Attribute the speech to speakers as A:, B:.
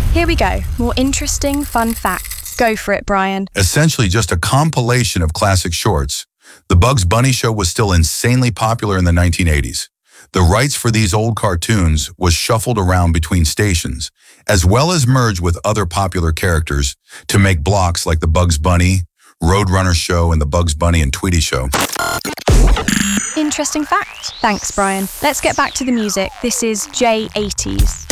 A: Here we go. More interesting, fun facts. Go for it, Brian.
B: Essentially just a compilation of classic shorts, The Bugs Bunny Show was still insanely popular in the 1980s. The rights for these old cartoons was shuffled around between stations, as well as merged with other popular characters to make blocks like The Bugs Bunny, Roadrunner Show, and The Bugs Bunny and Tweety Show.
A: Interesting fact. Thanks, Brian. Let's get back to the music. This is J80s.